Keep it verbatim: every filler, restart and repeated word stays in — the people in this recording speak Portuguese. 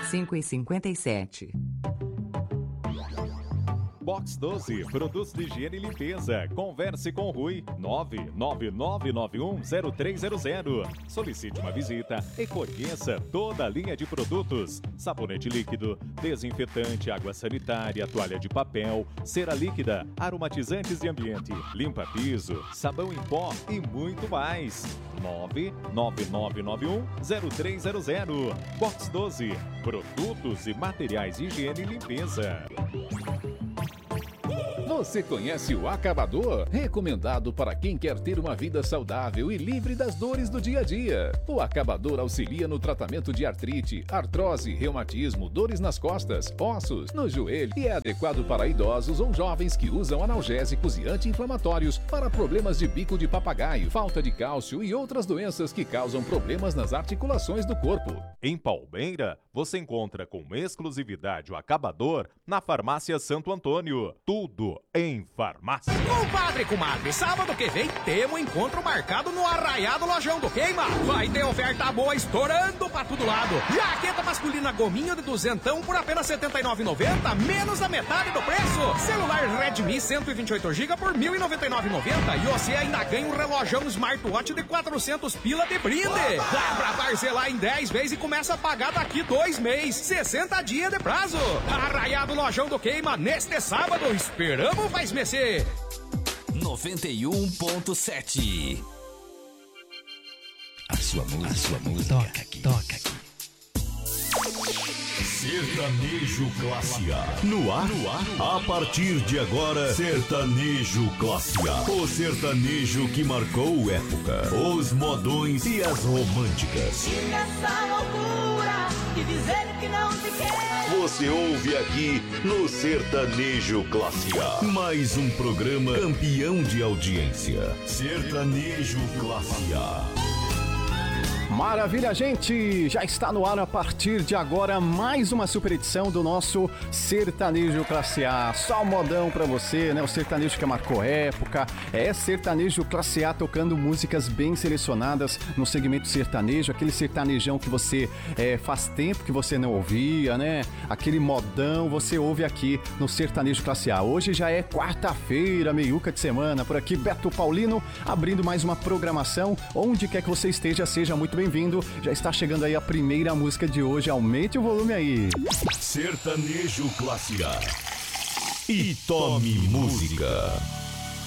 cinco e cinquenta e sete. Box doze, produtos de higiene e limpeza. Converse com Rui, nove nove nove nove um zero três zero zero. Solicite uma visita e conheça toda a linha de produtos. Sabonete líquido, desinfetante, água sanitária, toalha de papel, cera líquida, aromatizantes de ambiente, limpa piso, sabão em pó e muito mais. nove nove nove nove um zero três zero zero. Box doze, produtos e materiais de higiene e limpeza. Você conhece o Acabador? Recomendado para quem quer ter uma vida saudável e livre das dores do dia a dia. O Acabador auxilia no tratamento de artrite, artrose, reumatismo, dores nas costas, ossos, no joelho e é adequado para idosos ou jovens que usam analgésicos e anti-inflamatórios para problemas de bico de papagaio, falta de cálcio e outras doenças que causam problemas nas articulações do corpo. Em Palmeira, você encontra com exclusividade o Acabador na Farmácia Santo Antônio. Tudo em farmácia. Compadre, comadre, sábado que vem temos encontro marcado no Arraiado Lojão do Queima. Vai ter oferta boa estourando pra todo lado. Jaqueta masculina gominho de duzentão por apenas setenta e nove reais e noventa centavos, menos da metade do preço. Celular Redmi cento e vinte e oito gigas por mil e noventa e nove reais e noventa centavos. E você ainda ganha um relojão smartwatch de quatrocentos pila de brinde. Dá pra parcelar em dez vezes e começa a pagar daqui dois meses. sessenta dias de prazo. Arraiado Lojão do Queima neste sábado. Esperamos faz mexer. noventa e um ponto sete. A sua música, a sua música toca aqui, toca aqui. Sertanejo Classe A. No ar, no ar, a partir de agora, Sertanejo Classe A. O sertanejo que marcou época. Os modões e as românticas. E nessa loucura de dizer que não te quero. Você ouve aqui no Sertanejo Classe A. Mais um programa campeão de audiência. Sertanejo Classe A. Maravilha, gente! Já está no ar a partir de agora mais uma super edição do nosso Sertanejo Classe A. Só o modão pra você, né? O sertanejo que marcou época. É Sertanejo Classe A tocando músicas bem selecionadas no segmento sertanejo. Aquele sertanejão que você é, faz tempo que você não ouvia, né? Aquele modão você ouve aqui no Sertanejo Classe A. Hoje já é quarta-feira, meiuca de semana. Por aqui, Beto Paulino, abrindo mais uma programação. Onde quer que você esteja, seja muito bem-vindo. Já está chegando aí a primeira música de hoje. Aumente o volume aí. Sertanejo Classe A. E tome música.